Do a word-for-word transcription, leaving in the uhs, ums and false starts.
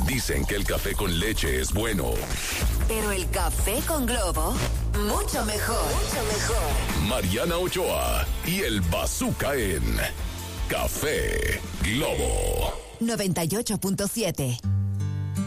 Dicen que el café con leche es bueno. Pero el café con Globo, mucho mejor. Mucho mejor. Mariana Ochoa y el Bazooka en Café Globo noventa y ocho punto siete.